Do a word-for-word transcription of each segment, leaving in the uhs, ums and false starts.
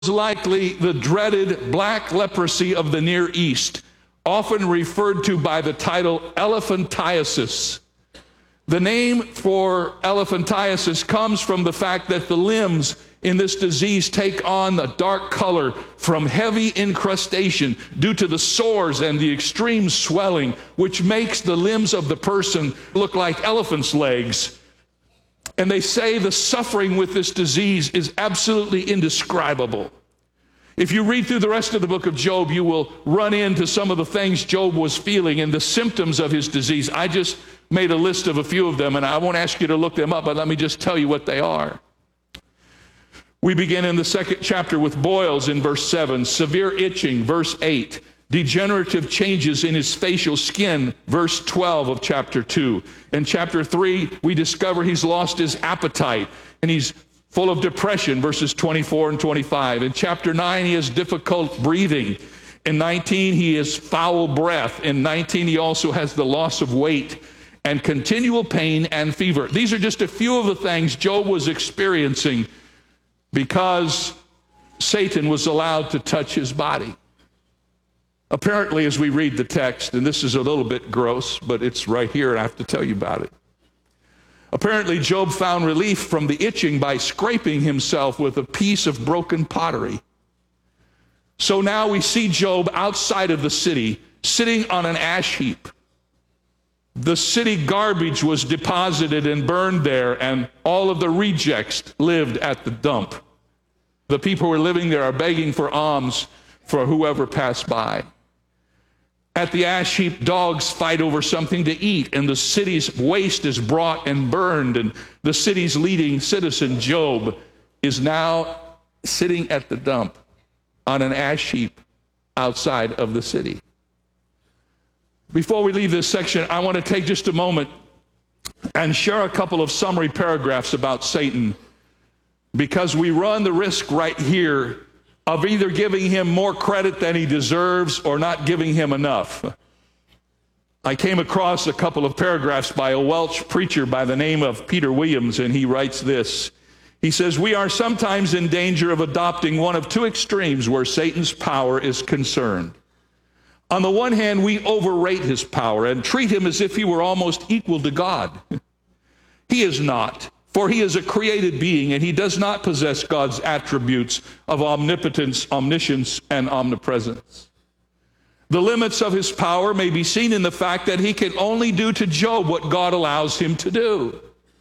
likely the dreaded black leprosy of the Near East, often referred to by the title elephantiasis. The name for elephantiasis comes from the fact that the limbs in this disease take on a dark color from heavy incrustation due to the sores and the extreme swelling, which makes the limbs of the person look like elephant's legs. And they say the suffering with this disease is absolutely indescribable. If you read through the rest of the book of Job, you will run into some of the things Job was feeling and the symptoms of his disease. I just made a list of a few of them, and I won't ask you to look them up, but let me just tell you what they are. We begin in the second chapter with boils in verse seven, severe itching, verse eight, degenerative changes in his facial skin, verse twelve of chapter two. In chapter three, we discover he's lost his appetite, and he's full of depression, verses twenty-four and twenty-five. In chapter nine, he has difficult breathing. In nineteen, he has foul breath. In nineteen, he also has the loss of weight and continual pain and fever. These are just a few of the things Job was experiencing because Satan was allowed to touch his body. Apparently, as we read the text, and this is a little bit gross, but it's right here and I have to tell you about it. Apparently, Job found relief from the itching by scraping himself with a piece of broken pottery. So now we see Job outside of the city, sitting on an ash heap. The city garbage was deposited and burned there, and all of the rejects lived at the dump. The people who are living there are begging for alms for whoever passed by. At the ash heap, dogs fight over something to eat, and the city's waste is brought and burned, and the city's leading citizen, Job, is now sitting at the dump on an ash heap outside of the city. Before we leave this section, I want to take just a moment and share a couple of summary paragraphs about Satan, because we run the risk right here of either giving him more credit than he deserves or not giving him enough. I came across a couple of paragraphs by a Welsh preacher by the name of Peter Williams, and he writes this. He says, "We are sometimes in danger of adopting one of two extremes where Satan's power is concerned. On the one hand, we overrate his power and treat him as if he were almost equal to God. He is not. For he is a created being, and he does not possess God's attributes of omnipotence, omniscience, and omnipresence. The limits of his power may be seen in the fact that he can only do to Job what God allows him to do.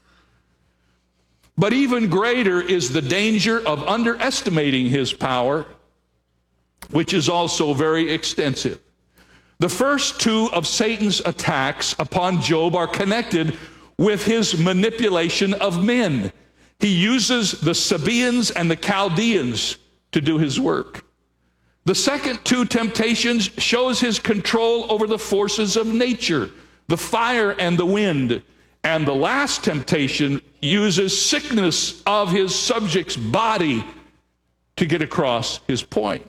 But even greater is the danger of underestimating his power, which is also very extensive. The first two of Satan's attacks upon Job are connected with his manipulation of men. He uses the Sabaeans and the Chaldeans to do his work. The second two temptations shows his control over the forces of nature, the fire and the wind. And the last temptation uses sickness of his subject's body to get across his point.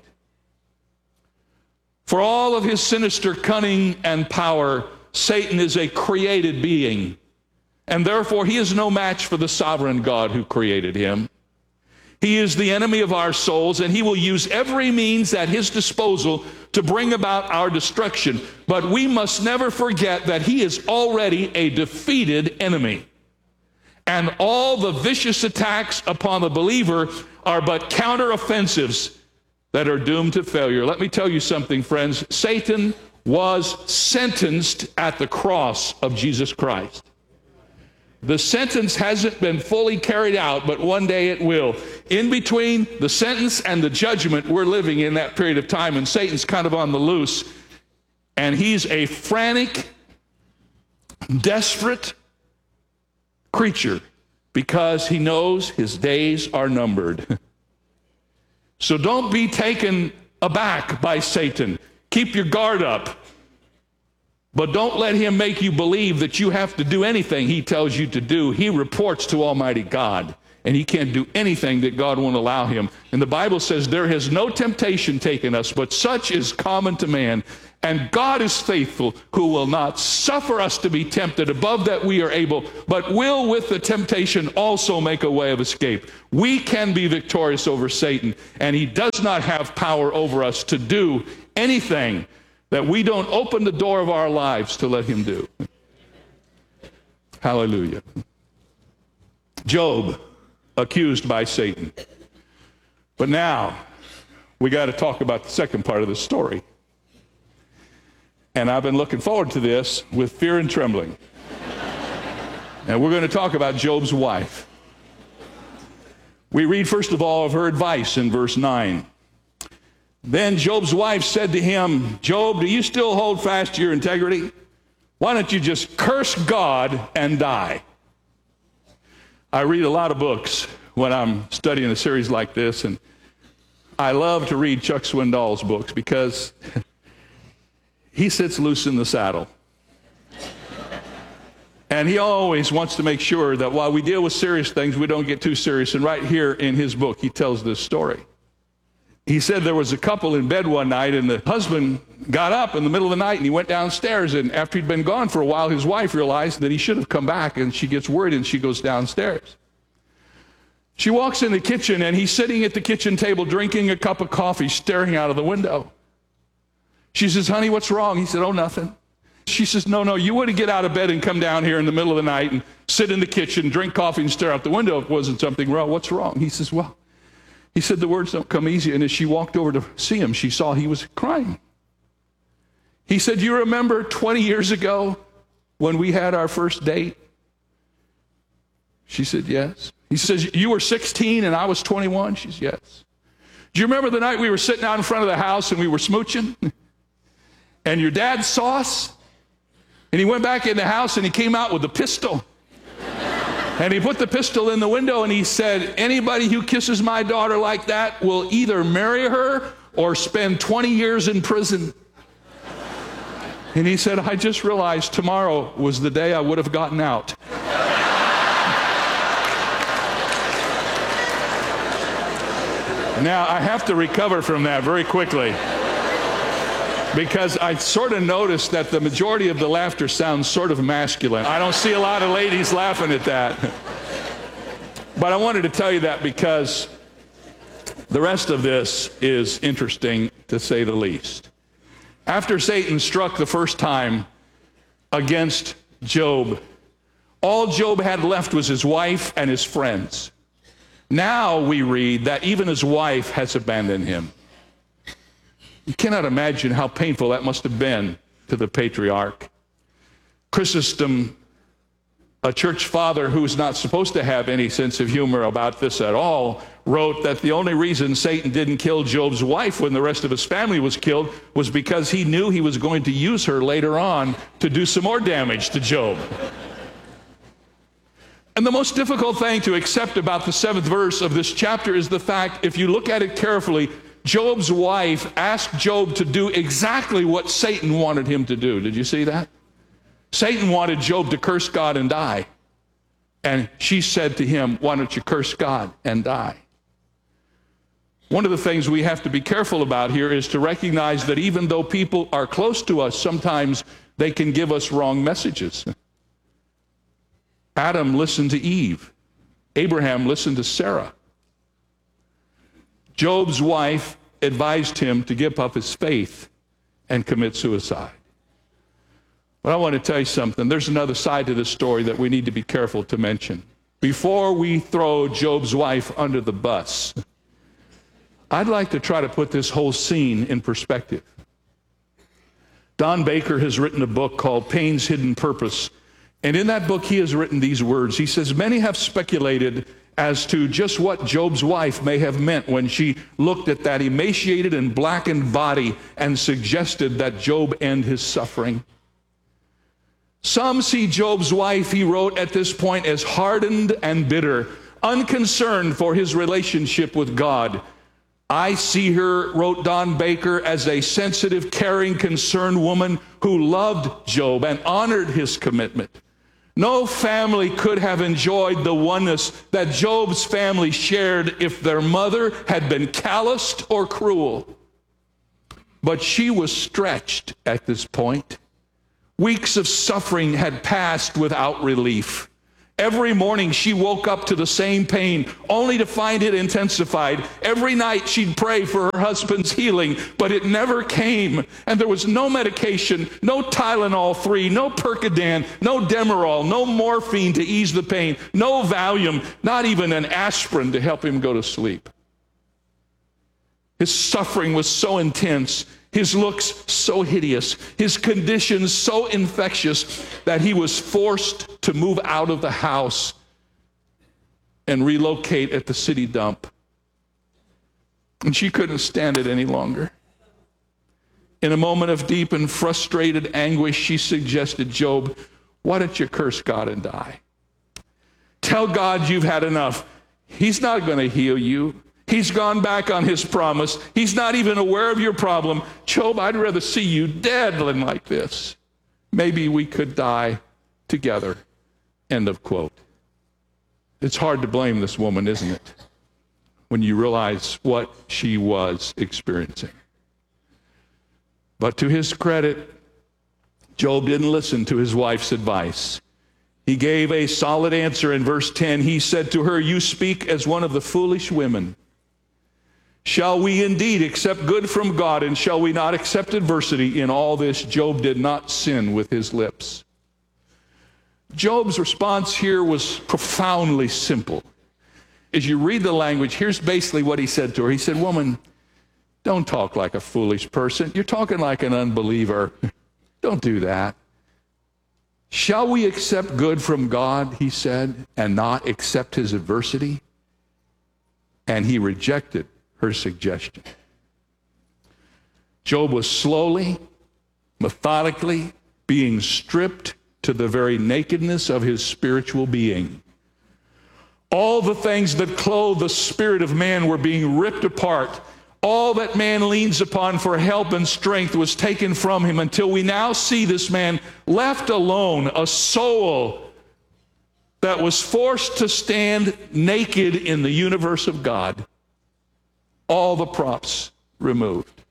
For all of his sinister cunning and power, Satan is a created being. And therefore, he is no match for the sovereign God who created him. He is the enemy of our souls, and he will use every means at his disposal to bring about our destruction. But we must never forget that he is already a defeated enemy. And all the vicious attacks upon the believer are but counteroffensives that are doomed to failure. Let me tell you something, friends. Satan was sentenced at the cross of Jesus Christ. The sentence hasn't been fully carried out, but one day it will. In between the sentence and the judgment, we're living in that period of time, and Satan's kind of on the loose. And he's a frantic, desperate creature because he knows his days are numbered. So don't be taken aback by Satan. Keep your guard up. But don't let him make you believe that you have to do anything he tells you to do. He reports to Almighty God, and he can't do anything that God won't allow him. And the Bible says, there has no temptation taken us, but such is common to man. And God is faithful, who will not suffer us to be tempted above that we are able, but will with the temptation also make a way of escape. We can be victorious over Satan, and he does not have power over us to do anything that we don't open the door of our lives to let him do. Hallelujah. Job, accused by Satan. But now, we got to talk about the second part of the story. And I've been looking forward to this with fear and trembling. And we're going to talk about Job's wife. We read, first of all, of her advice in verse nine. Then Job's wife said to him, Job, do you still hold fast to your integrity? Why don't you just curse God and die? I read a lot of books when I'm studying a series like this, and I love to read Chuck Swindoll's books because he sits loose in the saddle. And he always wants to make sure that while we deal with serious things, we don't get too serious. And right here in his book, he tells this story. He said there was a couple in bed one night, and the husband got up in the middle of the night, and he went downstairs. And after he'd been gone for a while, his wife realized that he should have come back, and she gets worried, and she goes downstairs. She walks in the kitchen, and he's sitting at the kitchen table drinking a cup of coffee, staring out of the window. She says, honey, what's wrong? He said, oh, nothing. She says, no, no, you wouldn't get out of bed and come down here in the middle of the night and sit in the kitchen, drink coffee, and stare out the window if it wasn't something wrong. What's wrong? He says, well, he said, the words don't come easy. And as she walked over to see him, she saw he was crying. He said, you remember twenty years ago when we had our first date? She said, yes. He says, you were sixteen and I was twenty-one? She says, yes. Do you remember the night we were sitting out in front of the house and we were smooching? And your dad saw us, and he went back in the house and he came out with a pistol. And he put the pistol in the window and he said, anybody who kisses my daughter like that will either marry her or spend twenty years in prison. And he said, I just realized tomorrow was the day I would have gotten out. Now, I have to recover from that very quickly, because I sort of noticed that the majority of the laughter sounds sort of masculine. I don't see a lot of ladies laughing at that. But I wanted to tell you that because the rest of this is interesting, to say the least. After Satan struck the first time against Job, all Job had left was his wife and his friends. Now we read that even his wife has abandoned him. You cannot imagine how painful that must have been to the patriarch. Chrysostom, a church father who's not supposed to have any sense of humor about this at all, wrote that the only reason Satan didn't kill Job's wife when the rest of his family was killed was because he knew he was going to use her later on to do some more damage to Job. And the most difficult thing to accept about the seventh verse of this chapter is the fact, if you look at it carefully, Job's wife asked Job to do exactly what Satan wanted him to do. Did you see that? Satan wanted Job to curse God and die. And she said to him, why don't you curse God and die? One of the things we have to be careful about here is to recognize that even though people are close to us, sometimes they can give us wrong messages. Adam listened to Eve. Abraham listened to Sarah. Job's wife advised him to give up his faith and commit suicide. But I want to tell you something. There's another side to this story that we need to be careful to mention. Before we throw Job's wife under the bus, I'd like to try to put this whole scene in perspective. Don Baker has written a book called Pain's Hidden Purpose. And in that book, he has written these words. He says, many have speculated as to just what Job's wife may have meant when she looked at that emaciated and blackened body and suggested that Job end his suffering. Some see Job's wife, he wrote at this point, as hardened and bitter, unconcerned for his relationship with God. I see her, wrote Don Baker, as a sensitive, caring, concerned woman who loved Job and honored his commitment. No family could have enjoyed the oneness that Job's family shared if their mother had been calloused or cruel. But she was stretched at this point. Weeks of suffering had passed without relief. Every morning she woke up to the same pain, only to find it intensified. Every night she'd pray for her husband's healing, but it never came. And there was no medication, no Tylenol three, no Percodan, no Demerol, no morphine to ease the pain, no Valium, not even an aspirin to help him go to sleep. His suffering was so intense, his looks so hideous, his conditions so infectious that he was forced to move out of the house and relocate at the city dump. And she couldn't stand it any longer. In a moment of deep and frustrated anguish, she suggested, Job, why don't you curse God and die? Tell God you've had enough. He's not going to heal you. He's gone back on his promise. He's not even aware of your problem. Job, I'd rather see you dead than like this. Maybe we could die together. End of quote. It's hard to blame this woman, isn't it, when you realize what she was experiencing. But to his credit, Job didn't listen to his wife's advice. He gave a solid answer in verse ten. He said to her, you speak as one of the foolish women. Shall we indeed accept good from God, and shall we not accept adversity? In all this, Job did not sin with his lips. Job's response here was profoundly simple. As you read the language, here's basically what he said to her. He said, woman, don't talk like a foolish person. You're talking like an unbeliever. Don't do that. Shall we accept good from God, he said, and not accept his adversity? And he rejected her suggestion. Job was slowly, methodically being stripped to the very nakedness of his spiritual being. All the things that clothe the spirit of man were being ripped apart. All that man leans upon for help and strength was taken from him, until we now see this man left alone, a soul that was forced to stand naked in the universe of God. All the props removed.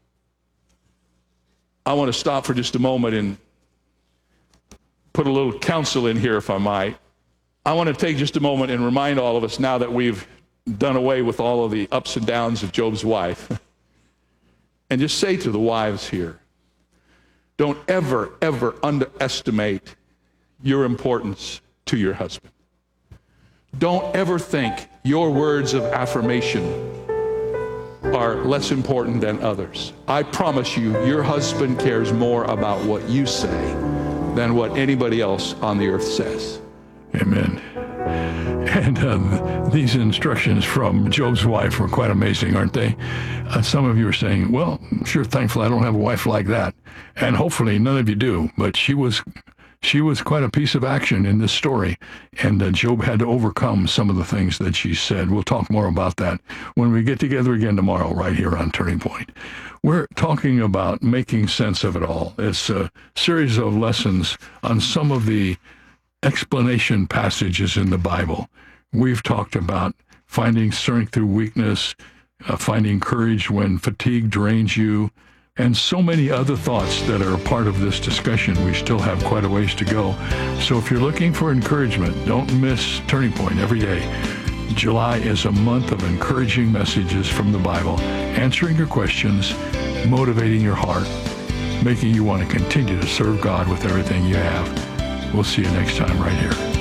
I want to stop for just a moment and put a little counsel in here, if I might. I want to take just a moment and remind all of us, now that we've done away with all of the ups and downs of Job's wife, and just say to the wives here, don't ever, ever underestimate your importance to your husband. Don't ever think your words of affirmation are less important than others. I promise you, your husband cares more about what you say than what anybody else on the earth says. Amen. And uh, these instructions from Job's wife were quite amazing, aren't they? Uh, some of you are saying, well, I'm sure thankful I don't have a wife like that. And hopefully none of you do. But she was she was quite a piece of action in this story. And uh, Job had to overcome some of the things that she said. We'll talk more about that when we get together again tomorrow right here on Turning Point. We're talking about making sense of it all. It's a series of lessons on some of the explanation passages in the Bible. We've talked about finding strength through weakness, uh, finding courage when fatigue drains you, and so many other thoughts that are a part of this discussion. We still have quite a ways to go. So if you're looking for encouragement, don't miss Turning Point every day. July is a month of encouraging messages from the Bible, answering your questions, motivating your heart, making you want to continue to serve God with everything you have. We'll see you next time right here.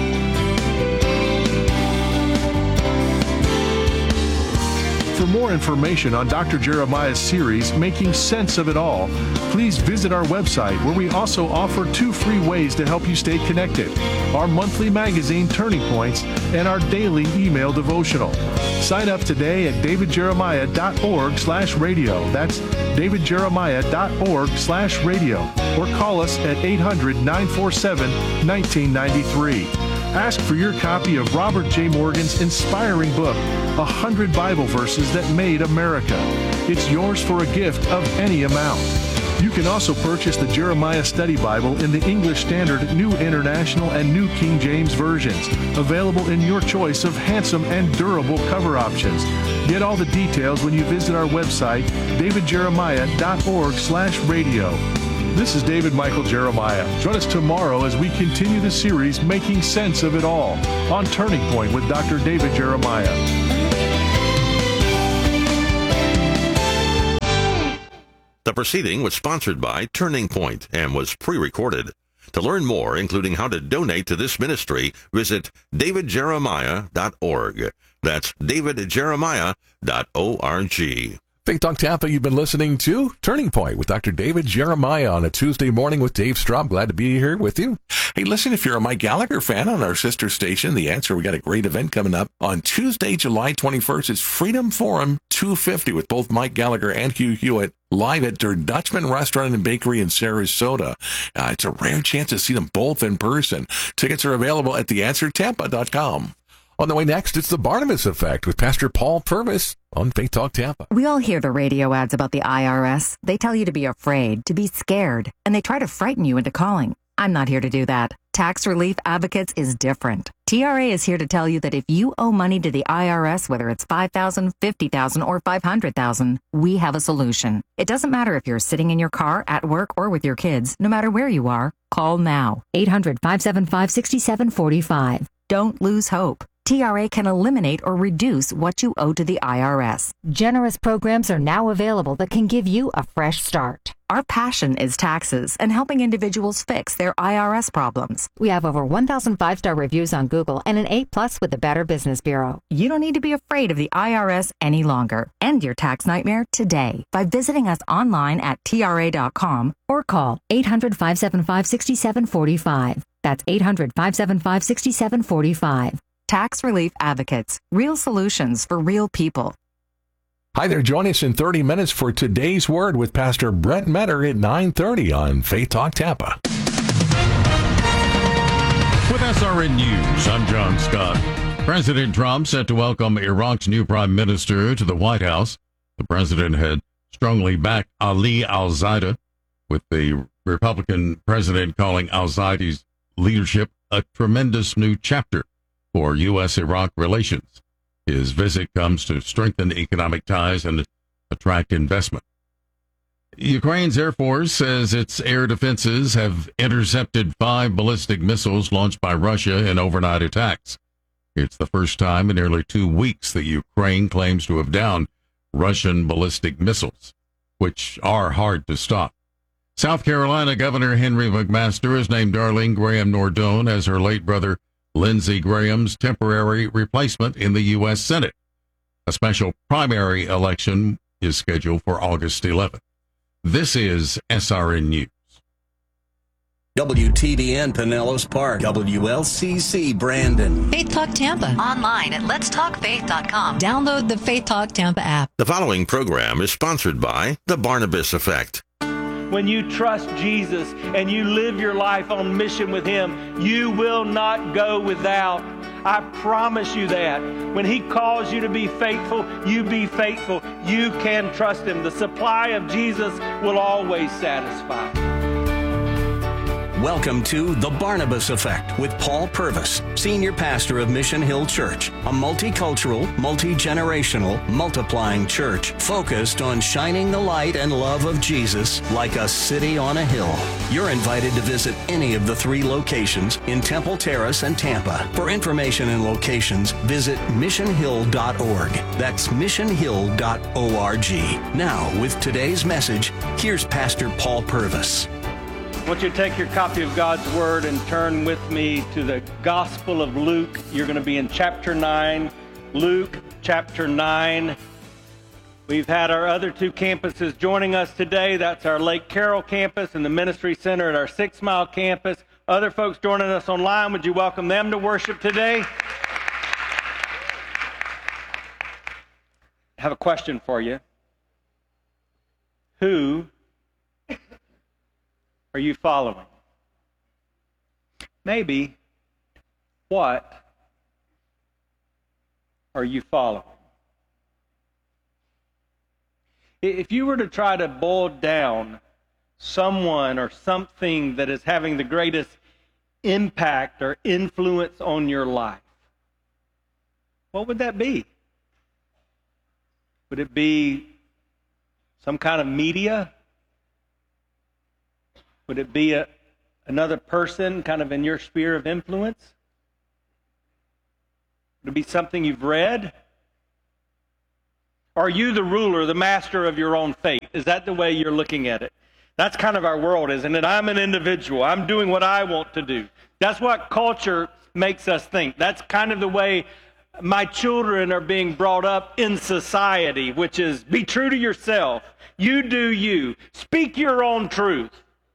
For more information on Doctor Jeremiah's series, Making Sense of It All, please visit our website, where we also offer two free ways to help you stay connected: our monthly magazine, Turning Points, and our daily email devotional. Sign up today at davidjeremiah.org slash radio. That's davidjeremiah.org slash radio. Or call us at eight hundred, nine four seven, one nine nine three. Ask for your copy of Robert J. Morgan's inspiring book, one hundred Bible Verses That Made America. It's yours for a gift of any amount. You can also purchase the Jeremiah Study Bible in the English Standard, New International, and New King James versions, available in your choice of handsome and durable cover options. Get all the details when you visit our website, david jeremiah dot org slash radio. This is David Michael Jeremiah. Join us tomorrow as we continue the series Making Sense of It All on Turning Point with Doctor David Jeremiah. The proceeding was sponsored by Turning Point and was pre-recorded. To learn more, including how to donate to this ministry, visit david jeremiah dot org. That's david jeremiah dot org. Faith Talk Tampa, you've been listening to Turning Point with Doctor David Jeremiah on a Tuesday morning with Dave Straub. Glad to be here with you. Hey, listen, if you're a Mike Gallagher fan on our sister station, The Answer, we got a great event coming up on Tuesday, July twenty-first. It's Freedom Forum two fifty with both Mike Gallagher and Hugh Hewitt live at their Dutchman Restaurant and Bakery in Sarasota. Uh, it's a rare chance to see them both in person. Tickets are available at the answer tampa dot com. On the way next, it's the Barnabas Effect with Pastor Paul Purvis on Faith Talk Tampa. We all hear the radio ads about the I R S. They tell you to be afraid, to be scared, and they try to frighten you into calling. I'm not here to do that. Tax Relief Advocates is different. T R A is here to tell you that if you owe money to the I R S, whether it's five thousand dollars, fifty thousand dollars, or five hundred thousand dollars, we have a solution. It doesn't matter if you're sitting in your car, at work, or with your kids. No matter where you are, call now. eight hundred, five seven five, six seven four five. Don't lose hope. T R A can eliminate or reduce what you owe to the I R S. Generous programs are now available that can give you a fresh start. Our passion is taxes and helping individuals fix their I R S problems. We have over one thousand five-star reviews on Google and an A plus with the Better Business Bureau. You don't need to be afraid of the I R S any longer. End your tax nightmare today by visiting us online at T R A dot com or call eight hundred, five seven five, six seven four five. That's eight hundred, five seven five, six seven four five. Tax Relief Advocates. Real solutions for real people. Hi there. Join us in thirty minutes for today's Word with Pastor Brent Metter at nine thirty on Faith Talk Tampa. With S R N News, I'm John Scott. President Trump set to welcome Iraq's new prime minister to the White House. The president had strongly backed Ali al-Zaida, with the Republican president calling al-Zaidi's leadership a tremendous new chapter for U S Iraq relations. His visit comes to strengthen economic ties and attract investment. Ukraine's Air Force says its air defenses have intercepted five ballistic missiles launched by Russia in overnight attacks. It's the first time in nearly two weeks that Ukraine claims to have downed Russian ballistic missiles, which are hard to stop. South Carolina Governor Henry McMaster has named Darlene Graham Nordone as her late brother Lindsey Graham's temporary replacement in the U S Senate. A special primary election is scheduled for August eleventh. This is S R N News. W T B N Pinellas Park, W L C C Brandon. Faith Talk Tampa. Online at lets talk faith dot com. Download the Faith Talk Tampa app. The following program is sponsored by The Barnabas Effect. When you trust Jesus and you live your life on mission with Him, you will not go without. I promise you that. When He calls you to be faithful, you be faithful. You can trust Him. The supply of Jesus will always satisfy. Welcome to The Barnabas Effect with Paul Purvis, Senior Pastor of Mission Hill Church, a multicultural, multi-generational, multiplying church focused on shining the light and love of Jesus like a city on a hill. You're invited to visit any of the three locations in Temple Terrace and Tampa. For information and locations, visit mission hill dot org. That's mission hill dot org. Now, with today's message, here's Pastor Paul Purvis. I want you to take your copy of God's Word and turn with me to the Gospel of Luke. You're going to be in chapter nine. Luke chapter nine. We've had our other two campuses joining us today. That's our Lake Carroll campus and the Ministry Center at our Six Mile campus. Other folks joining us online, would you welcome them to worship today? I have a question for you. Who are you following? Maybe, what are you following? If you were to try to boil down someone or something that is having the greatest impact or influence on your life, what would that be? Would it be some kind of media? Would it be a, another person kind of in your sphere of influence? Would it be something you've read? Are you the ruler, the master of your own fate? Is that the way you're looking at it? That's kind of our world, isn't it? I'm an individual. I'm doing what I want to do. That's what culture makes us think. That's kind of the way my children are being brought up in society, which is be true to yourself. You do you. Speak your own truth.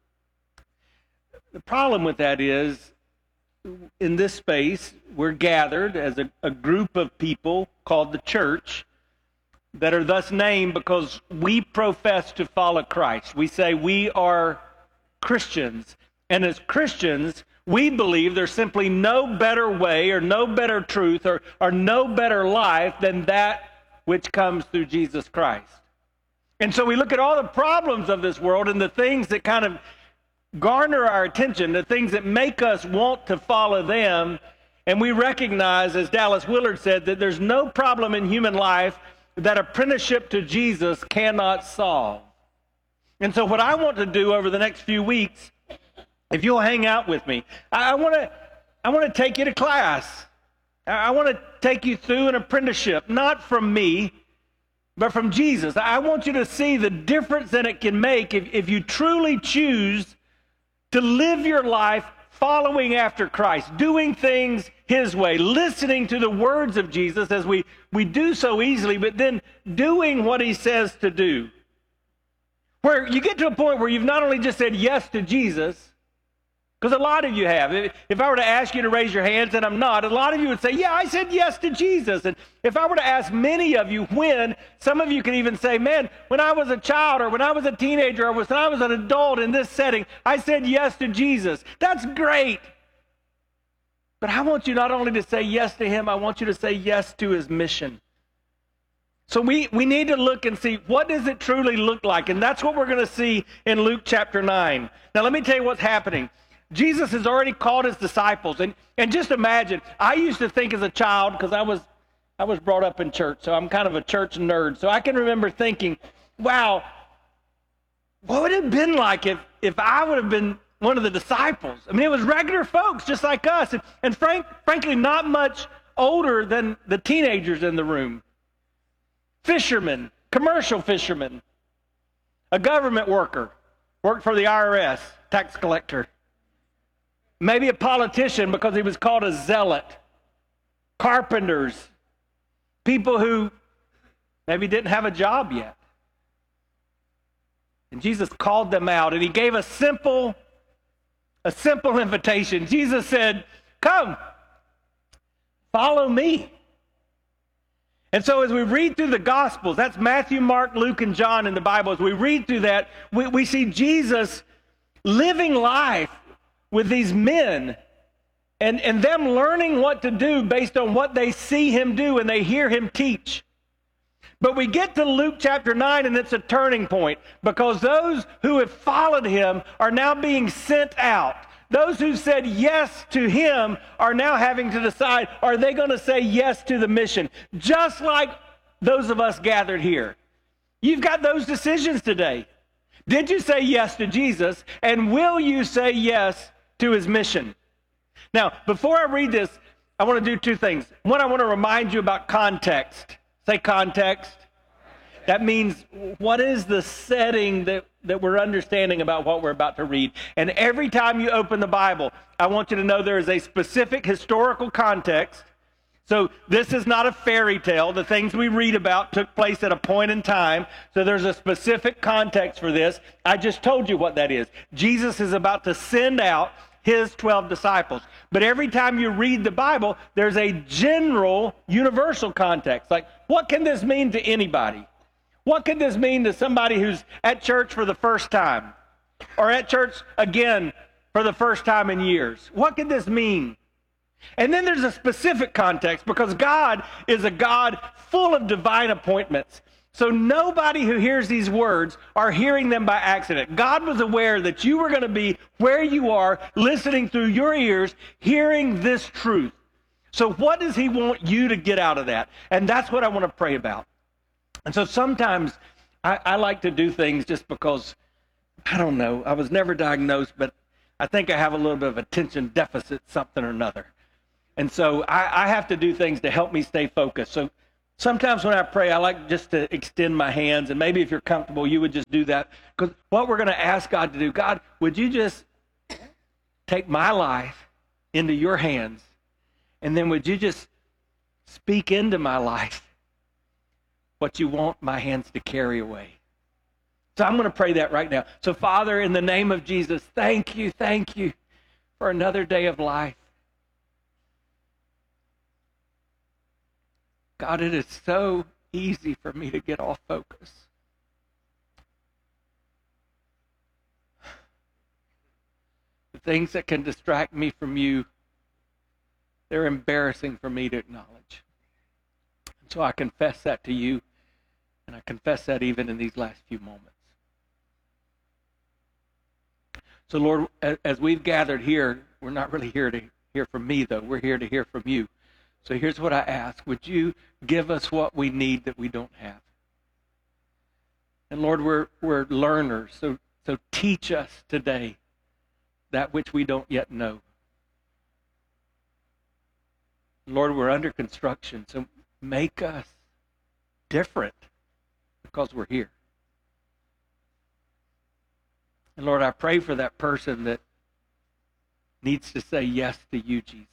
The problem with that is, in this space, we're gathered as a, a group of people called the church that are thus named because we profess to follow Christ. We say we are Christians. And as Christians, we believe there's simply no better way or no better truth or, or no better life than that which comes through Jesus Christ. And so we look at all the problems of this world and the things that kind of garner our attention, the things that make us want to follow them, and we recognize, as Dallas Willard said, that there's no problem in human life that apprenticeship to Jesus cannot solve. And so what I want to do over the next few weeks, if you'll hang out with me, I want to I want to take you to class. I want to take you through an apprenticeship, not from me, but from Jesus. I want you to see the difference that it can make if, if you truly choose to live your life following after Christ, doing things His way, listening to the words of Jesus as we, we do so easily, but then doing what He says to do. Where you get to a point where you've not only just said yes to Jesus, because a lot of you have. If I were to ask you to raise your hands, and I'm not, a lot of you would say, yeah, I said yes to Jesus. And if I were to ask many of you when, some of you could even say, man, when I was a child or when I was a teenager or when I was an adult in this setting, I said yes to Jesus. That's great. But I want you not only to say yes to Him, I want you to say yes to His mission. So we, we need to look and see, what does it truly look like? And that's what we're going to see in Luke chapter nine. Now let me tell you what's happening. Jesus has already called His disciples. And, and just imagine, I used to think as a child, because I was, I was brought up in church, so I'm kind of a church nerd. So I can remember thinking, wow, what would it have been like if, if I would have been one of the disciples? I mean, it was regular folks just like us. And, and frank, frankly, not much older than the teenagers in the room. Fishermen, commercial fishermen, a government worker, worked for the I R S, tax collector. Maybe a politician because he was called a zealot. Carpenters. People who maybe didn't have a job yet. And Jesus called them out, and He gave a simple, a simple invitation. Jesus said, come, follow me. And so as we read through the Gospels, that's Matthew, Mark, Luke, and John in the Bible, as we read through that, we, we see Jesus living life with these men and, and them learning what to do based on what they see Him do and they hear Him teach. But we get to Luke chapter nine and it's a turning point because those who have followed Him are now being sent out. Those who said yes to Him are now having to decide, are they going to say yes to the mission? Just like those of us gathered here. You've got those decisions today. Did you say yes to Jesus? And will you say yes to His mission? Now, before I read this, I want to do two things. One, I want to remind you about context. Say context. That means, what is the setting that, that we're understanding about what we're about to read? And every time you open the Bible, I want you to know there is a specific historical context. So this is not a fairy tale. The things we read about took place at a point in time. So there's a specific context for this. I just told you what that is. Jesus is about to send out His twelve disciples. But every time you read the Bible, there's a general, universal context. Like, what can this mean to anybody? What can this mean to somebody who's at church for the first time? Or at church again for the first time in years? What can this mean? And then there's a specific context because God is a God full of divine appointments. So nobody who hears these words are hearing them by accident. God was aware that you were going to be where you are, listening through your ears, hearing this truth. So what does he want you to get out of that? And that's what I want to pray about. And so sometimes I, I like to do things just because, I don't know, I was never diagnosed, but I think I have a little bit of attention deficit, something or another. And so I, I have to do things to help me stay focused. So sometimes when I pray, I like just to extend my hands, and maybe if you're comfortable, you would just do that. Because what we're going to ask God to do, God, would you just take my life into your hands, and then would you just speak into my life what you want my hands to carry away? So I'm going to pray that right now. So Father, in the name of Jesus, thank you, thank you for another day of life. God, it is so easy for me to get off focus. The things that can distract me from you, they're embarrassing for me to acknowledge. And so I confess that to you, and I confess that even in these last few moments. So Lord, as we've gathered here, we're not really here to hear from me, though. We're here to hear from you. So here's what I ask. Would you give us what we need that we don't have? And Lord, we're we're learners, so so teach us today that which we don't yet know. Lord, we're under construction, so make us different because we're here. And Lord, I pray for that person that needs to say yes to you, Jesus.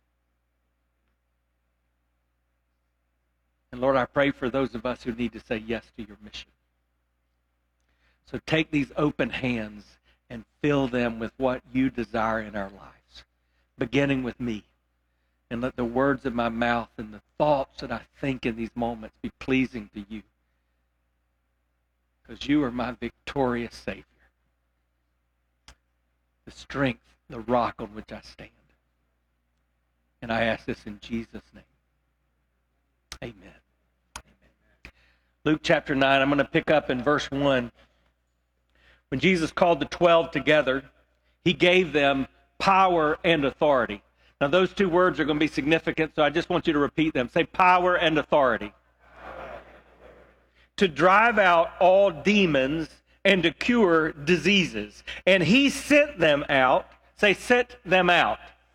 And Lord, I pray for those of us who need to say yes to your mission. So take these open hands and fill them with what you desire in our lives, beginning with me. And let the words of my mouth and the thoughts that I think in these moments be pleasing to you. Because you are my victorious Savior. The strength, the rock on which I stand. And I ask this in Jesus' name. Amen. Amen. Luke chapter nine, I'm going to pick up in verse one. When Jesus called the twelve together, he gave them power and authority. Now those two words are going to be significant, so I just want you to repeat them. Say power and authority. To drive out all demons and to cure diseases. And he sent them out. Say, sent them out.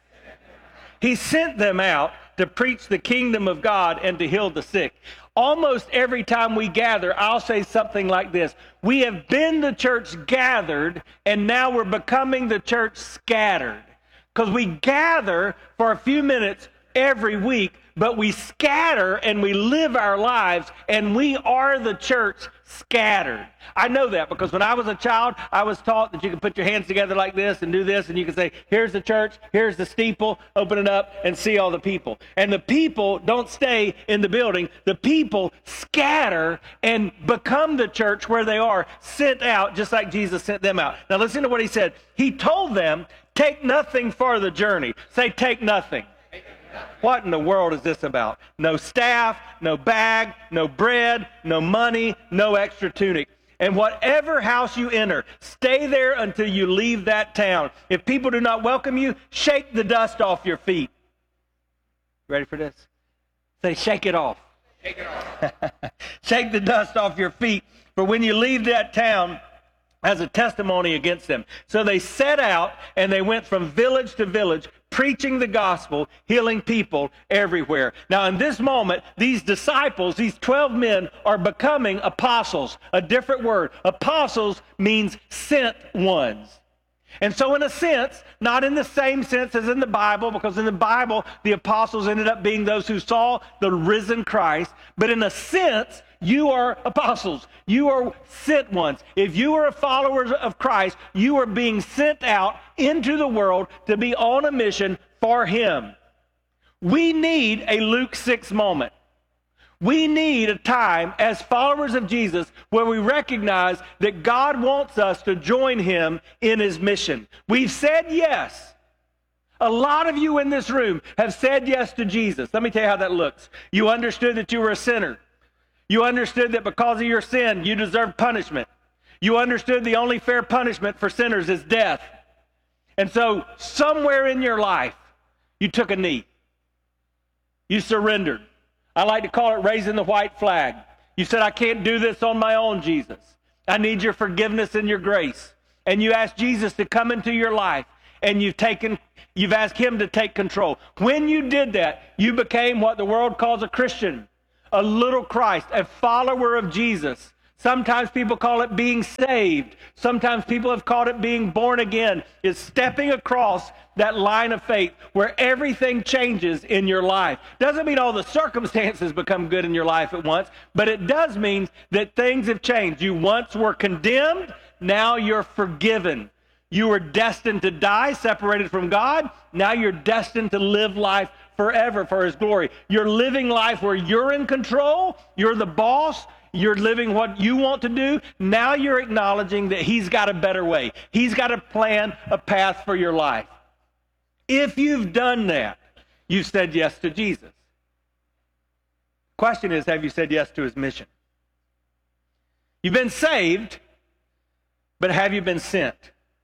He sent them out to preach the kingdom of God and to heal the sick. Almost every time we gather, I'll say something like this. We have been the church gathered, and now we're becoming the church scattered. Because we gather for a few minutes every week, but we scatter and we live our lives, and we are the church scattered. I know that because when I was a child, I was taught that you can put your hands together like this and do this, and you can say, here's the church, here's the steeple, open it up and see all the people. And the people don't stay in the building. The people scatter and become the church where they are, sent out just like Jesus sent them out. Now listen to what he said. He told them, take nothing for the journey. Say, take nothing. What in the world is this about? No staff, no bag, no bread, no money, no extra tunic. And whatever house you enter, stay there until you leave that town. If people do not welcome you, shake the dust off your feet. Ready for this? Say, shake it off. Shake it off. Shake the dust off your feet. For when you leave that town, as a testimony against them. So they set out and they went from village to village, preaching the gospel, healing people everywhere. Now in this moment, these disciples, these twelve men, are becoming apostles. A different word. Apostles means sent ones. And so in a sense, not in the same sense as in the Bible, because in the Bible, the apostles ended up being those who saw the risen Christ, but in a sense, you are apostles. You are sent ones. If you are a follower of Christ, you are being sent out into the world to be on a mission for him. We need a Luke six moment. We need a time as followers of Jesus where we recognize that God wants us to join him in his mission. We've said yes. A lot of you in this room have said yes to Jesus. Let me tell you how that looks. You understood that you were a sinner. You understood that because of your sin, you deserved punishment. You understood the only fair punishment for sinners is death. And so somewhere in your life, you took a knee. You surrendered. I like to call it raising the white flag. You said, I can't do this on my own, Jesus. I need your forgiveness and your grace. And you asked Jesus to come into your life, and you've taken, you've asked him to take control. When you did that, you became what the world calls a Christian, a little Christ, a follower of Jesus. Sometimes people call it being saved. Sometimes people have called it being born again. It's stepping across that line of faith where everything changes in your life. Doesn't mean all the circumstances become good in your life at once, but it does mean that things have changed. You once were condemned, now you're forgiven. You were destined to die, separated from God. Now you're destined to live life forever for his glory. You're living life where you're in control, you're the boss, you're living what you want to do. Now you're acknowledging that he's got a better way. He's got a plan, a path for your life. If you've done that, you've said yes to Jesus. Question is, have you said yes to his mission? You've been saved, but have you been sent?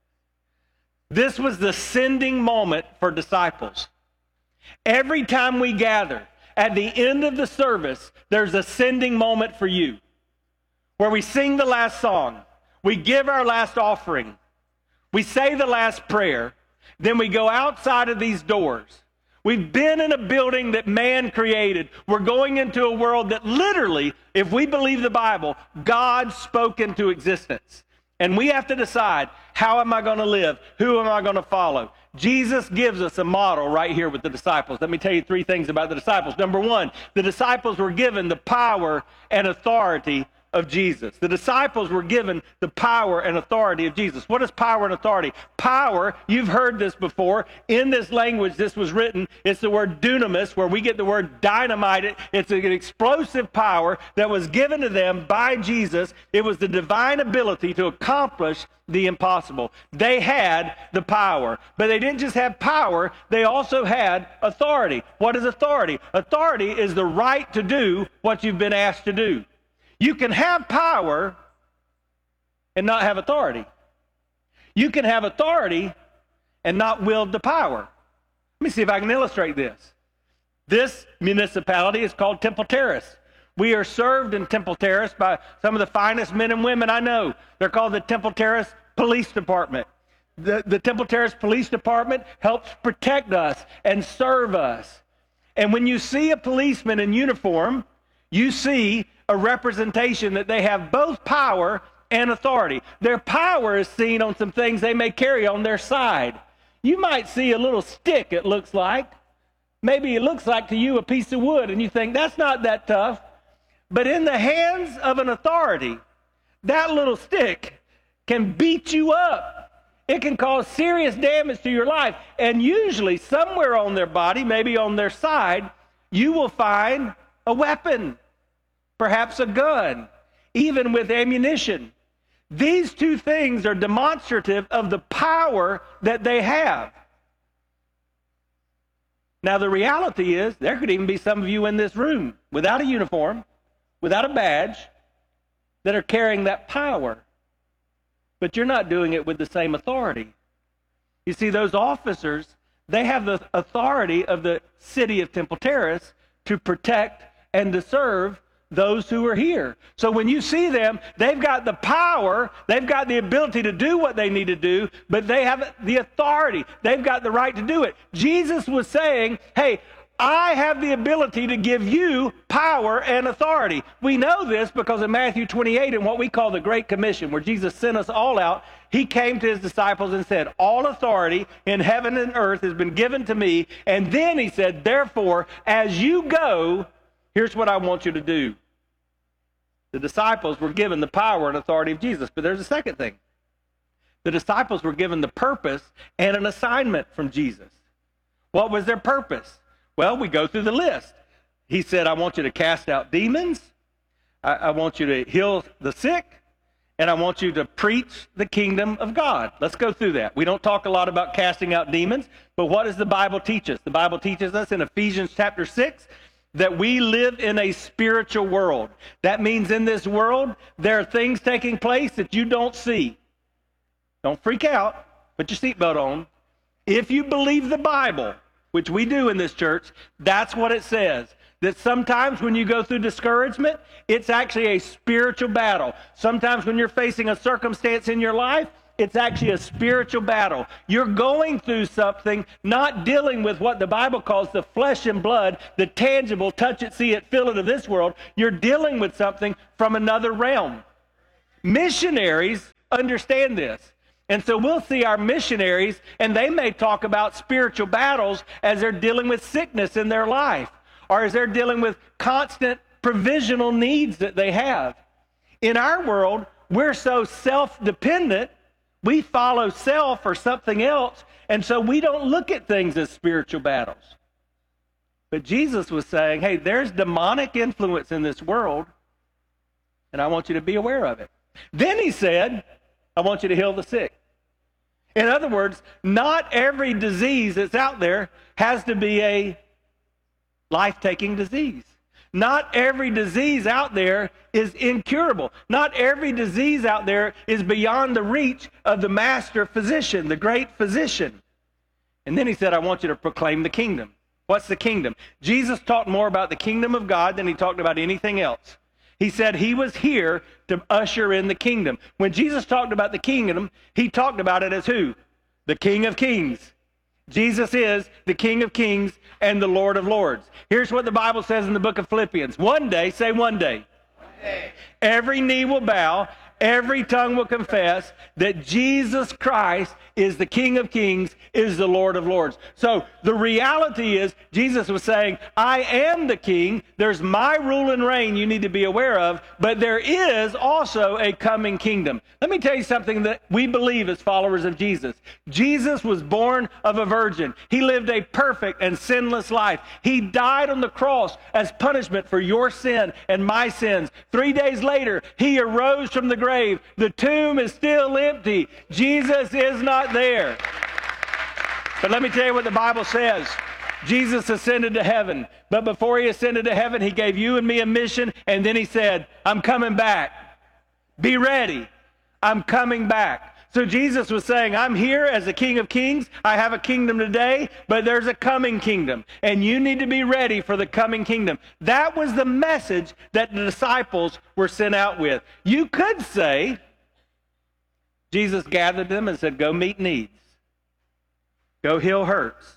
This was the sending moment for disciples. Every time we gather, at the end of the service, there's a sending moment for you, where we sing the last song, we give our last offering, we say the last prayer, then we go outside of these doors. We've been in a building that man created. We're going into a world that literally, if we believe the Bible, God spoke into existence. And we have to decide, how am I going to live? Who am I going to follow? Jesus gives us a model right here with the disciples. Let me tell you three things about the disciples. Number one, the disciples were given the power and authority of Jesus. The disciples were given the power and authority of Jesus. What is power and authority? Power, you've heard this before. In this language, this was written. It's the word dunamis, where we get the word dynamite. It's an explosive power that was given to them by Jesus. It was the divine ability to accomplish the impossible. They had the power, but they didn't just have power, they also had authority. What is authority? Authority is the right to do what you've been asked to do. You can have power and not have authority. You can have authority and not wield the power. Let me see if I can illustrate this. This municipality is called Temple Terrace. We are served in Temple Terrace by some of the finest men and women I know. They're called the Temple Terrace Police Department. The, the Temple Terrace Police Department helps protect us and serve us. And when you see a policeman in uniform, you see a representation that they have both power and authority. Their power is seen on some things they may carry on their side. You might see a little stick, it looks like. Maybe it looks like to you a piece of wood, and you think, that's not that tough. But in the hands of an authority, that little stick can beat you up. It can cause serious damage to your life. And usually, somewhere on their body, maybe on their side, you will find a weapon. Perhaps a gun, even with ammunition. These two things are demonstrative of the power that they have. Now, the reality is, there could even be some of you in this room without a uniform, without a badge, that are carrying that power. But you're not doing it with the same authority. You see, those officers, they have the authority of the city of Temple Terrace to protect and to serve those who are here. So when you see them, they've got the power, they've got the ability to do what they need to do, but they have the authority. They've got the right to do it. Jesus was saying, hey, I have the ability to give you power and authority. We know this because in Matthew twenty-eight, in what we call the Great Commission, where Jesus sent us all out, he came to his disciples and said, all authority in heaven and earth has been given to me. And then he said, therefore, as you go, here's what I want you to do. The disciples were given the power and authority of Jesus. But there's a second thing. The disciples were given the purpose and an assignment from Jesus. What was their purpose? Well, we go through the list. He said, I want you to cast out demons. I, I want you to heal the sick. And I want you to preach the kingdom of God. Let's go through that. We don't talk a lot about casting out demons, but what does the Bible teach us? The Bible teaches us in Ephesians chapter six that we live in a spiritual world. That means in this world, there are things taking place that you don't see. Don't freak out. Put your seatbelt on. If you believe the Bible, which we do in this church, that's what it says. That sometimes when you go through discouragement, it's actually a spiritual battle. Sometimes when you're facing a circumstance in your life, it's actually a spiritual battle. You're going through something, not dealing with what the Bible calls the flesh and blood, the tangible, touch it, see it, feel it of this world. You're dealing with something from another realm. Missionaries understand this. And so we'll see our missionaries, and they may talk about spiritual battles as they're dealing with sickness in their life, or as they're dealing with constant provisional needs that they have. In our world, we're so self-dependent, we follow self or something else, and so we don't look at things as spiritual battles. But Jesus was saying, hey, there's demonic influence in this world, and I want you to be aware of it. Then he said, I want you to heal the sick. In other words, not every disease that's out there has to be a life-taking disease. Not every disease out there is incurable. Not every disease out there is beyond the reach of the master physician, the great physician. And then he said, I want you to proclaim the kingdom. What's the kingdom? Jesus talked more about the kingdom of God than he talked about anything else. He said he was here to usher in the kingdom. When Jesus talked about the kingdom, he talked about it as who? The King of Kings. Jesus is the King of Kings and the Lord of Lords. Here's what the Bible says in the book of Philippians. One day, say one day, one day. Every knee will bow, every tongue will confess that Jesus Christ is the King of Kings, is the Lord of Lords. So the reality is, Jesus was saying, I am the King. There's my rule and reign you need to be aware of, but there is also a coming kingdom. Let me tell you something that we believe as followers of Jesus. Jesus was born of a virgin. He lived a perfect and sinless life. He died on the cross as punishment for your sin and my sins. Three days later, he arose from the grave. The tomb is still empty. Jesus is not there. But let me tell you what the Bible says. Jesus ascended to heaven. But before he ascended to heaven, he gave you and me a mission. And then he said, I'm coming back. Be ready. I'm coming back. So Jesus was saying, I'm here as the King of Kings. I have a kingdom today, but there's a coming kingdom. And you need to be ready for the coming kingdom. That was the message that the disciples were sent out with. You could say, Jesus gathered them and said, go meet needs. Go heal hurts.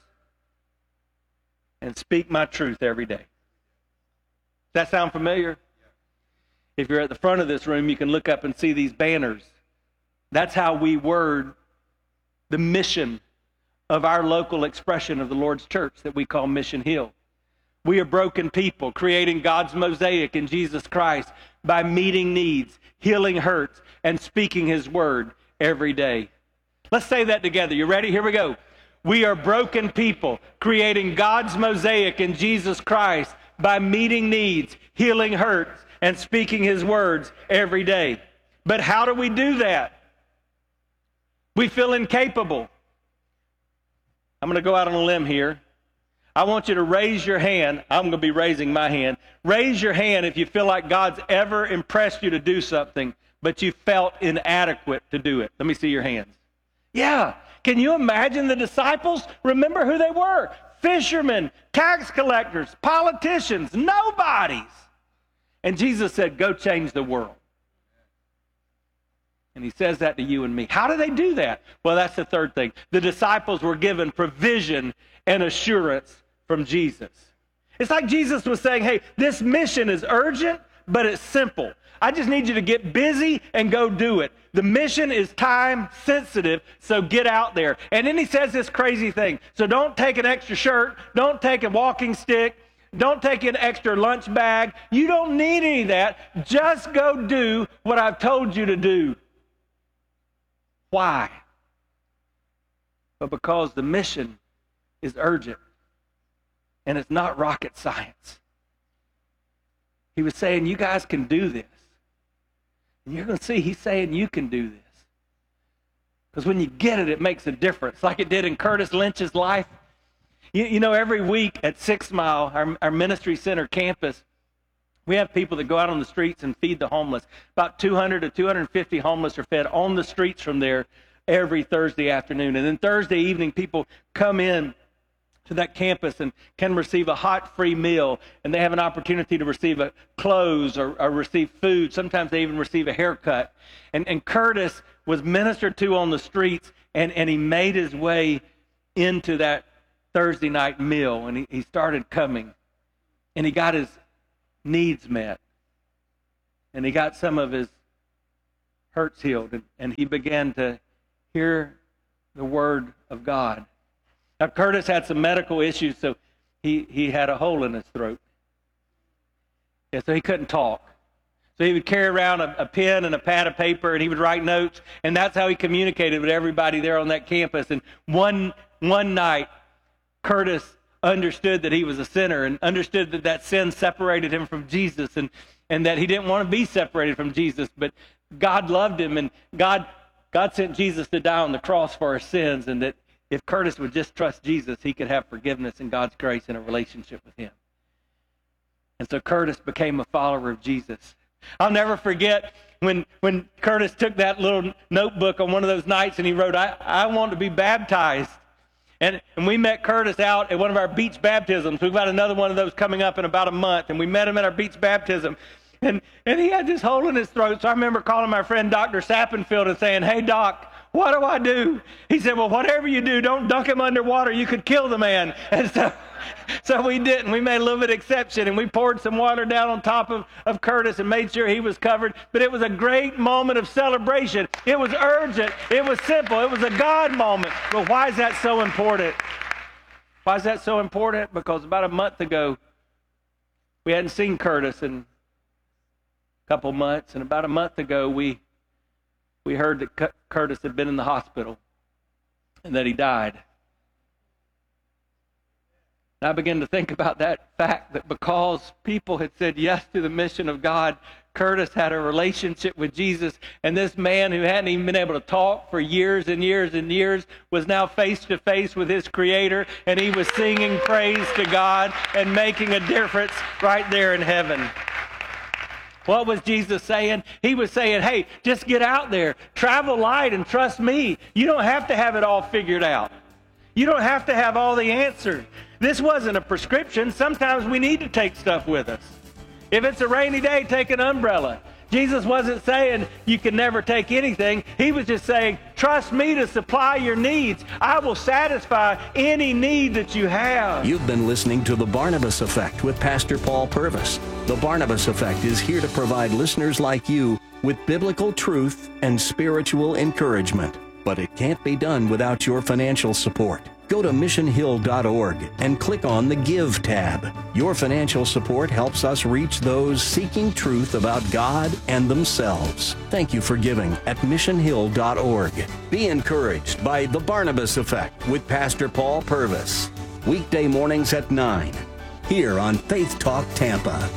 And speak my truth every day. Does that sound familiar? If you're at the front of this room, you can look up and see these banners. That's how we word the mission of our local expression of the Lord's church that we call Mission Hill. We are broken people creating God's mosaic in Jesus Christ by meeting needs, healing hurts, and speaking his word every day. Let's say that together. You ready? Here we go. We are broken people creating God's mosaic in Jesus Christ by meeting needs, healing hurts, and speaking his words every day. But how do we do that? We feel incapable. I'm going to go out on a limb here. I want you to raise your hand. I'm going to be raising my hand. Raise your hand if you feel like God's ever impressed you to do something, but you felt inadequate to do it. Let me see your hands. Yeah. Can you imagine the disciples? Remember who they were. Fishermen, tax collectors, politicians, nobodies. And Jesus said, go change the world. And he says that to you and me. How do they do that? Well, that's the third thing. The disciples were given provision and assurance from Jesus. It's like Jesus was saying, hey, this mission is urgent, but it's simple. I just need you to get busy and go do it. The mission is time sensitive, so get out there. And then he says this crazy thing. So don't take an extra shirt. Don't take a walking stick. Don't take an extra lunch bag. You don't need any of that. Just go do what I've told you to do. Why? But because the mission is urgent and it's not rocket science. He was saying, you guys can do this. And you're going to see he's saying you can do this. Because when you get it, it makes a difference. Like it did in Curtis Lynch's life. You, you know, every week at Six Mile, our, our ministry center campus, we have people that go out on the streets and feed the homeless. About two hundred to two hundred fifty homeless are fed on the streets from there every Thursday afternoon. And then Thursday evening, people come in to that campus and can receive a hot, free meal. And they have an opportunity to receive a clothes or, or receive food. Sometimes they even receive a haircut. And, and Curtis was ministered to on the streets, and, and he made his way into that Thursday night meal. And he, he started coming. And he got his needs met, and he got some of his hurts healed, and, and he began to hear the word of God. Now, Curtis had some medical issues, so he, he had a hole in his throat. Yeah, so he couldn't talk. So he would carry around a, a pen and a pad of paper, and he would write notes, and that's how he communicated with everybody there on that campus. And one one night, Curtis understood that he was a sinner, and understood that that sin separated him from Jesus, and, and that he didn't want to be separated from Jesus, but God loved him, and God, God sent Jesus to die on the cross for our sins, and that if Curtis would just trust Jesus, he could have forgiveness and God's grace in a relationship with him. And so Curtis became a follower of Jesus. I'll never forget when when Curtis took that little notebook on one of those nights and he wrote, I, I want to be baptized. And, and we met Curtis out at one of our beach baptisms. We've got another one of those coming up in about a month. And we met him at our beach baptism. And, and he had this hole in his throat. So I remember calling my friend Doctor Sappenfield and saying, hey, Doc, what do I do? He said, well, whatever you do, don't dunk him underwater. You could kill the man. And so, so we didn't. We made a little bit of exception, and we poured some water down on top of, of Curtis and made sure he was covered. But it was a great moment of celebration. It was urgent. It was simple. It was a God moment. But why is that so important? Why is that so important? Because about a month ago, we hadn't seen Curtis in a couple months. And about a month ago, we we heard that Curtis had been in the hospital and that he died. And I began to think about that fact, that because people had said yes to the mission of God, Curtis had a relationship with Jesus, and this man who hadn't even been able to talk for years and years and years was now face to face with his Creator, and he was singing praise to God and making a difference right there in heaven. What was Jesus saying? He was saying, hey, just get out there, travel light, and trust me. You don't have to have it all figured out. You don't have to have all the answers. This wasn't a prescription. Sometimes we need to take stuff with us. If it's a rainy day, take an umbrella. Jesus wasn't saying you can never take anything. He was just saying, trust me to supply your needs. I will satisfy any need that you have. You've been listening to The Barnabas Effect with Pastor Paul Purvis. The Barnabas Effect is here to provide listeners like you with biblical truth and spiritual encouragement. But it can't be done without your financial support. Go to mission hill dot org and click on the Give tab. Your financial support helps us reach those seeking truth about God and themselves. Thank you for giving at mission hill dot org. Be encouraged by The Barnabas Effect with Pastor Paul Purvis. Weekday mornings at nine, here on Faith Talk Tampa.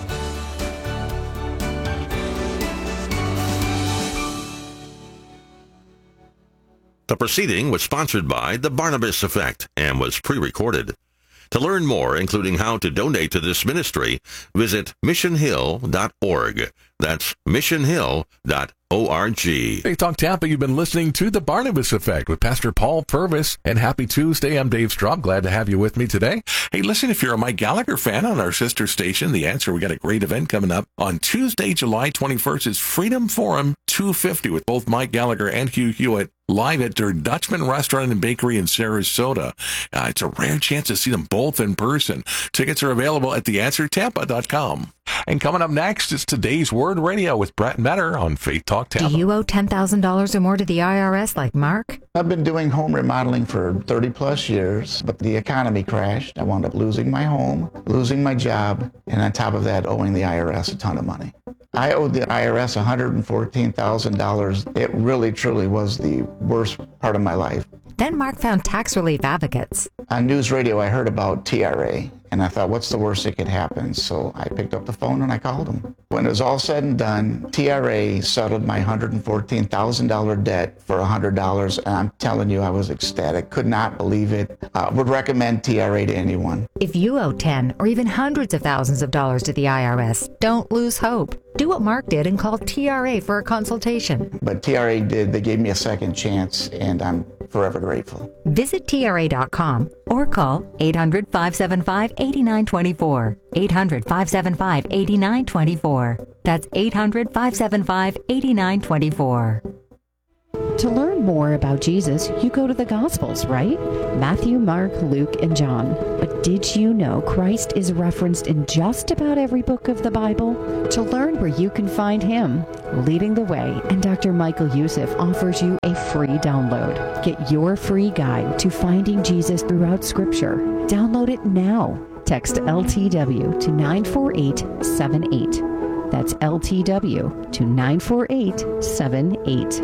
The proceeding was sponsored by The Barnabas Effect and was pre-recorded. To learn more, including how to donate to this ministry, visit mission hill dot org. That's mission hill dot org. Faith Talk Tampa, you've been listening to The Barnabas Effect with Pastor Paul Purvis. And happy Tuesday. I'm Dave Straub. Glad to have you with me today. Hey, listen, if you're a Mike Gallagher fan on our sister station, The Answer, we got a great event coming up on Tuesday, July twenty-first. Is Freedom Forum two fifty with both Mike Gallagher and Hugh Hewitt live at their Dutchman Restaurant and Bakery in Sarasota. Uh, it's a rare chance to see them both in person. Tickets are available at the answer tampa dot com. And coming up next is Today's Word Radio with Brett Metter on Faith Talk Tampa. Do you owe ten thousand dollars or more to the I R S like Mark? I've been doing home remodeling for thirty plus years, but the economy crashed. I wound up losing my home, losing my job, and on top of that, owing the I R S a ton of money. I owed the I R S one hundred fourteen thousand dollars. It really, truly was the worst part of my life. That Then Mark found Tax Relief Advocates. On news radio, I heard about T R A, and I thought, what's the worst that could happen? So I picked up the phone and I called them. When it was all said and done, T R A settled my one hundred fourteen thousand dollars debt for one hundred dollars, and I'm telling you, I was ecstatic. Could not believe it. Uh, would recommend T R A to anyone. If you owe ten or even hundreds of thousands of dollars to the I R S, don't lose hope. Do what Mark did and call T R A for a consultation. But T R A did. They gave me a second chance, and I'm forever grateful. Visit T R A dot com or call eight hundred, five seven five, eight nine two four. eight hundred, five seven five, eight nine two four. That's eight hundred, five seven five, eight nine two four. To learn more about Jesus, you go to the Gospels, right? Matthew, Mark, Luke, and John. But did you know Christ is referenced in just about every book of the Bible? To learn where you can find him, Leading the Way and Doctor Michael Youssef offers you a free download. Get your free guide to finding Jesus throughout Scripture. Download it now. Text L T W to nine four eight seven eight. That's L T W to nine four eight seven eight.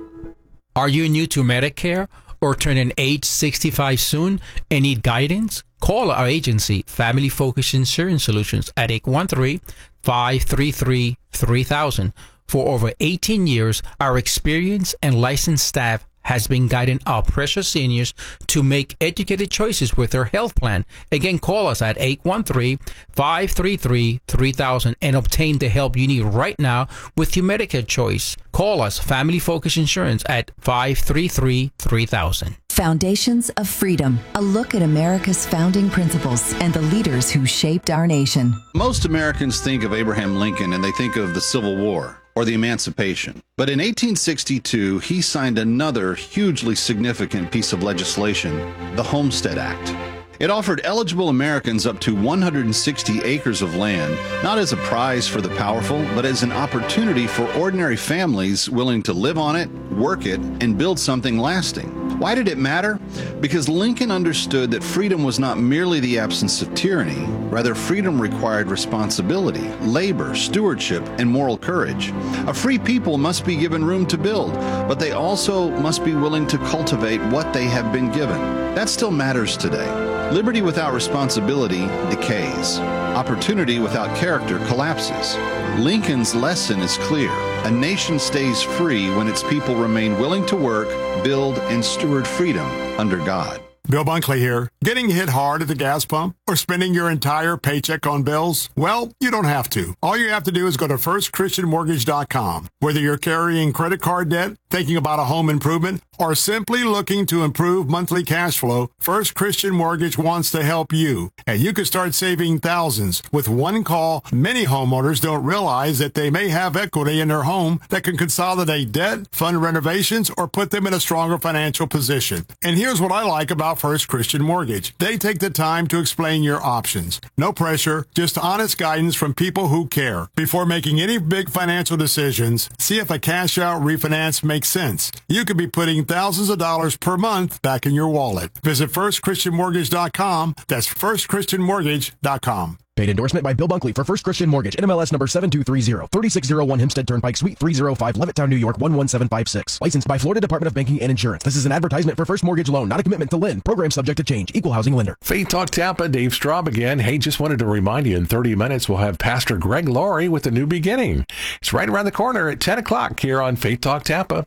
Are you new to Medicare or turning age sixty-five soon and need guidance? Call our agency, Family Focus Insurance Solutions, at eight one three, five three three, three thousand. For over eighteen years, our experienced and licensed staff has been guiding our precious seniors to make educated choices with their health plan. Again, call us at eight one three, five three three, three thousand and obtain the help you need right now with your Medicare choice. Call us, Family Focus Insurance, at five three three, three thousand. Foundations of Freedom, a look at America's founding principles and the leaders who shaped our nation. Most Americans think of Abraham Lincoln and they think of the Civil War or the Emancipation. But in eighteen sixty-two, he signed another hugely significant piece of legislation, the Homestead Act. It offered eligible Americans up to one hundred sixty acres of land, not as a prize for the powerful, but as an opportunity for ordinary families willing to live on it, work it, and build something lasting. Why did it matter? Because Lincoln understood that freedom was not merely the absence of tyranny, rather freedom required responsibility, labor, stewardship, and moral courage. A free people must be given room to build, but they also must be willing to cultivate what they have been given. That still matters today. Liberty without responsibility decays. Opportunity without character collapses. Lincoln's lesson is clear. A nation stays free when its people remain willing to work, build, and steward freedom under God. Bill Bunkley here. Getting hit hard at the gas pump or spending your entire paycheck on bills? Well, you don't have to. All you have to do is go to first christian mortgage dot com. Whether you're carrying credit card debt, thinking about a home improvement, or simply looking to improve monthly cash flow, First Christian Mortgage wants to help you. And you can start saving thousands. With one call, many homeowners don't realize that they may have equity in their home that can consolidate debt, fund renovations, or put them in a stronger financial position. And here's what I like about First Christian Mortgage. They take the time to explain your options. No pressure, just honest guidance from people who care. Before making any big financial decisions, see if a cash out refinance makes sense. You could be putting thousands of dollars per month back in your wallet. Visit first christian mortgage dot com. That's first christian mortgage dot com. Paid endorsement by Bill Bunkley for First Christian Mortgage, N M L S number seven two three zero, three six zero one Hempstead Turnpike, Suite three oh five, Levittown, New York, one one seven five six. Licensed by Florida Department of Banking and Insurance. This is an advertisement for First Mortgage Loan, not a commitment to lend. Program subject to change. Equal housing lender. Faith Talk Tampa, Dave Straub again. Hey, just wanted to remind you, in thirty minutes, we'll have Pastor Greg Laurie with A New Beginning. It's right around the corner at ten o'clock here on Faith Talk Tampa.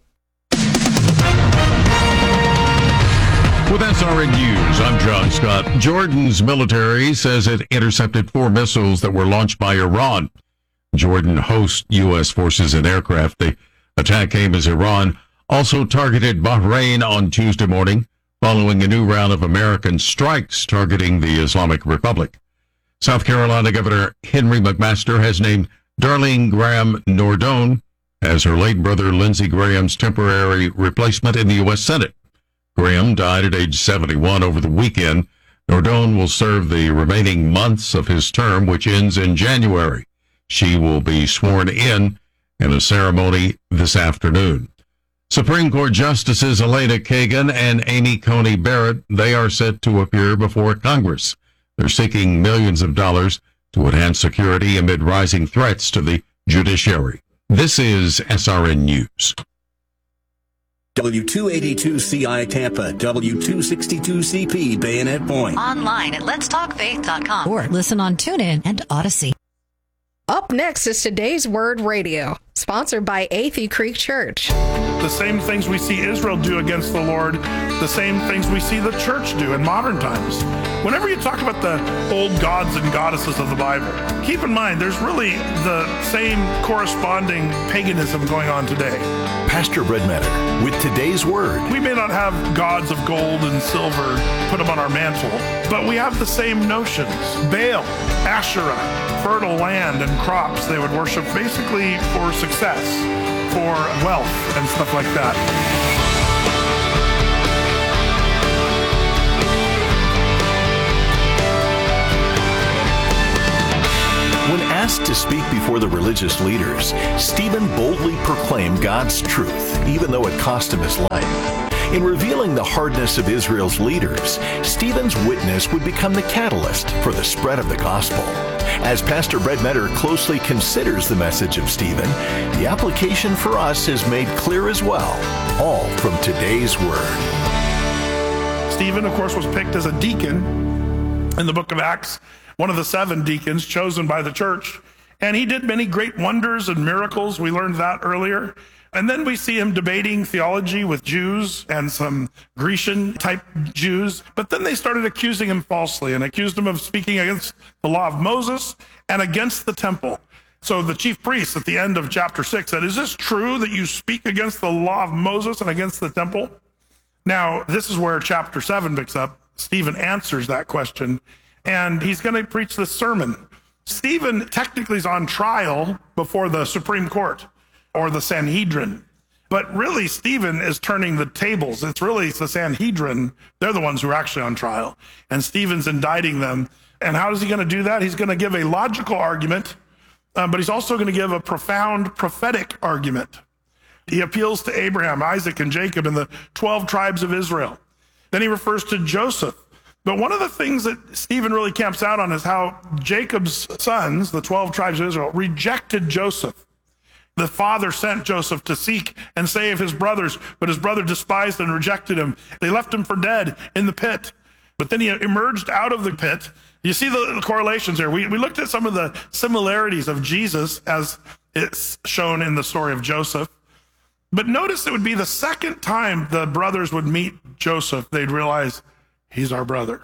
With S R N News, I'm John Scott. Jordan's military says it intercepted four missiles that were launched by Iran. Jordan hosts U S forces and aircraft. The attack came as Iran also targeted Bahrain on Tuesday morning, following a new round of American strikes targeting the Islamic Republic. South Carolina Governor Henry McMaster has named Darlene Graham Nordone as her late brother Lindsey Graham's temporary replacement in the U S Senate. Graham died at age seventy-one over the weekend. Nordone will serve the remaining months of his term, which ends in January. She will be sworn in in a ceremony this afternoon. Supreme Court Justices Elena Kagan and Amy Coney Barrett, they are set to appear before Congress. They're seeking millions of dollars to enhance security amid rising threats to the judiciary. This is S R N News. W two eighty-two C I Tampa, W two sixty-two C P Bayonet Point. Online at lets talk faith dot com. Or listen on TuneIn and Odyssey. Up next is Today's Word Radio, sponsored by Athey Creek Church. The same things we see Israel do against the Lord, the same things we see the church do in modern times. Whenever you talk about the old gods and goddesses of the Bible, keep in mind there's really the same corresponding paganism going on today. Pastor Brett Metter with Today's Word. We may not have gods of gold and silver, put them on our mantle, but we have the same notions. Baal, Asherah, fertile land and crops they would worship basically for success, for wealth and stuff like that. When asked to speak before the religious leaders, Stephen boldly proclaimed God's truth, even though it cost him his life. In revealing the hardness of Israel's leaders, Stephen's witness would become the catalyst for the spread of the gospel. As Pastor Brett Metter closely considers the message of Stephen, the application for us is made clear as well, all from Today's Word. Stephen, of course, was picked as a deacon in the book of Acts, one of the seven deacons chosen by the church. And he did many great wonders and miracles. We learned that earlier. And then we see him debating theology with Jews and some Grecian-type Jews. But then they started accusing him falsely and accused him of speaking against the law of Moses and against the temple. So the chief priest at the end of chapter six said, "Is this true that you speak against the law of Moses and against the temple?" Now, this is where chapter seven picks up. Stephen answers that question, and he's going to preach this sermon. Stephen technically is on trial before the Supreme Court or the Sanhedrin. But really, Stephen is turning the tables. It's really the Sanhedrin. They're the ones who are actually on trial. And Stephen's indicting them. And how is he going to do that? He's going to give a logical argument, uh, but he's also going to give a profound prophetic argument. He appeals to Abraham, Isaac, and Jacob and the twelve tribes of Israel. Then he refers to Joseph. But one of the things that Stephen really camps out on is how Jacob's sons, the twelve tribes of Israel, rejected Joseph. The father sent Joseph to seek and save his brothers, but his brother despised and rejected him. They left him for dead in the pit. But then he emerged out of the pit. You see the, the correlations here. We, we looked at some of the similarities of Jesus as it's shown in the story of Joseph. But notice it would be the second time the brothers would meet Joseph, they'd realize he's our brother.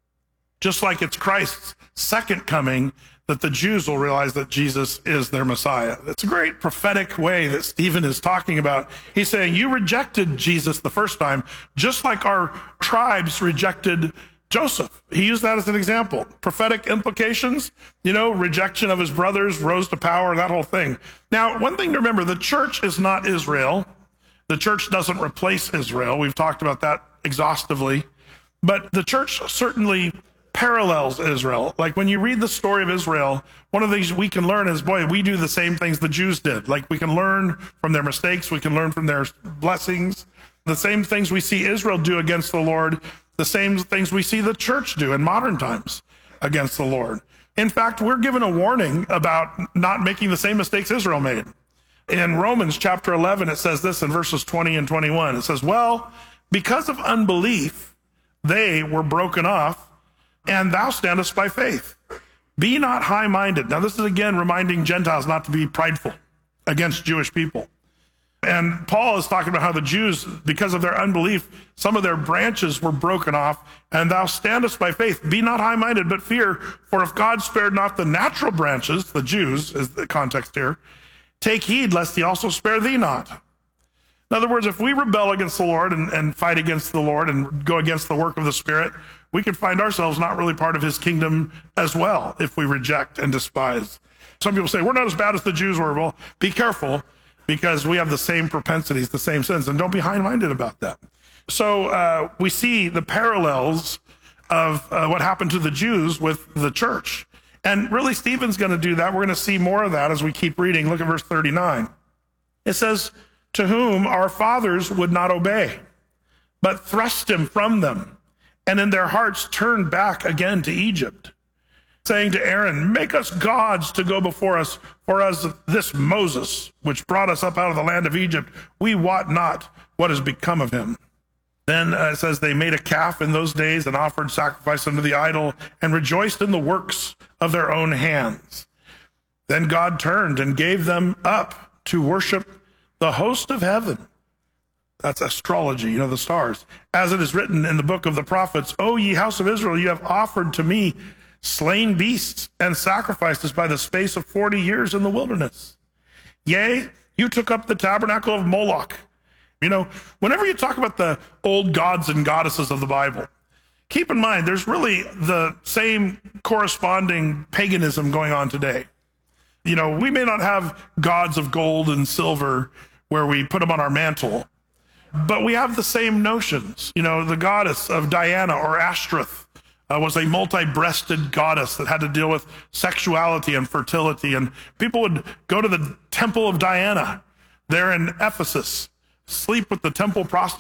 Just like it's Christ's second coming that the Jews will realize that Jesus is their Messiah. It's a great prophetic way that Stephen is talking about. He's saying, you rejected Jesus the first time, just like our tribes rejected Joseph. He used that as an example. Prophetic implications, you know, rejection of his brothers, rose to power, that whole thing. Now, one thing to remember, the church is not Israel. The church doesn't replace Israel. We've talked about that exhaustively. But the church certainly parallels Israel. Like when you read the story of Israel, one of the things we can learn is, boy, we do the same things the Jews did. Like we can learn from their mistakes. We can learn from their blessings. The same things we see Israel do against the Lord, the same things we see the church do in modern times against the Lord. In fact, we're given a warning about not making the same mistakes Israel made. In Romans chapter eleven, it says this in verses twenty and twenty-one. It says, well, because of unbelief, they were broken off, and thou standest by faith. Be not high-minded. Now, this is again reminding Gentiles not to be prideful against Jewish people. And Paul is talking about how the Jews, because of their unbelief, some of their branches were broken off, and thou standest by faith. Be not high-minded, but fear, for if God spared not the natural branches, the Jews is the context here, take heed lest he also spare thee not. In other words, if we rebel against the Lord and, and fight against the Lord and go against the work of the Spirit, we could find ourselves not really part of his kingdom as well if we reject and despise. Some people say, we're not as bad as the Jews were. Well, be careful, because we have the same propensities, the same sins, and don't be high-minded about that. So uh, we see the parallels of uh, what happened to the Jews with the church. And really, Stephen's going to do that. We're going to see more of that as we keep reading. Look at verse thirty-nine. It says, to whom our fathers would not obey, but thrust him from them, and in their hearts turned back again to Egypt, saying to Aaron, make us gods to go before us, for as this Moses, which brought us up out of the land of Egypt, we wot not what has become of him. Then uh, it says they made a calf in those days and offered sacrifice unto the idol and rejoiced in the works of their own hands. Then God turned and gave them up to worship the host of heaven. That's astrology, you know, the stars. As it is written in the book of the prophets, O ye house of Israel, you have offered to me slain beasts and sacrifices by the space of forty years in the wilderness. Yea, you took up the tabernacle of Moloch. You know, whenever you talk about the old gods and goddesses of the Bible, keep in mind there's really the same corresponding paganism going on today. You know, we may not have gods of gold and silver where we put them on our mantle, but we have the same notions. You know, the goddess of Diana or Ashtoreth uh, was a multi-breasted goddess that had to deal with sexuality and fertility. And people would go to the temple of Diana there in Ephesus, sleep with the temple prostitutes.